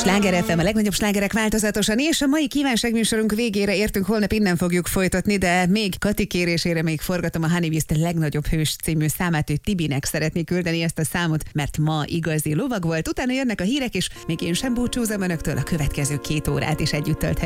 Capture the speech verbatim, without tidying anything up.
Sláger ef em, a legnagyobb slágerek változatosan, és a mai kívánságműsorunk végére értünk, holnap innen fogjuk folytatni, de még Kati kérésére még forgatom a Honey Beast legnagyobb hős című számát, ő Tibinek szeretné küldeni ezt a számot, mert ma igazi lovag volt, utána jönnek a hírek, és még én sem búcsúzom önöktől, a következő két órát is együtt tölthetjük.